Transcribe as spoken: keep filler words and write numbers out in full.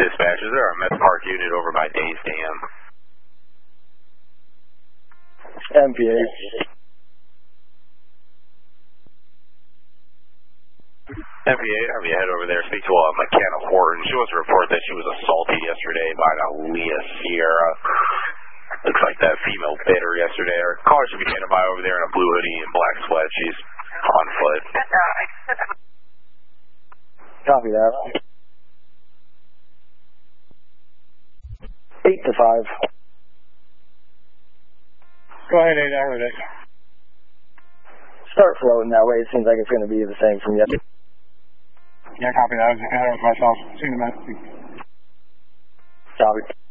Dispatch, is there a Met Park unit over by Days Dam? M P A. M P A, have you head over there, speak to uh, McKenna Horton. She wants to report that she was assaulted yesterday by an Aaliyah Sierra. Looks like that female bit her yesterday. Her car should be standing by over there in a blue hoodie and black sweat. She's on foot. Copy that. Eight to five. Go ahead, eight hour day. Start floating that way. It seems like it's going to be the same from yesterday. Yeah, copy that. I was ahead of myself. Seeing the message. Copy.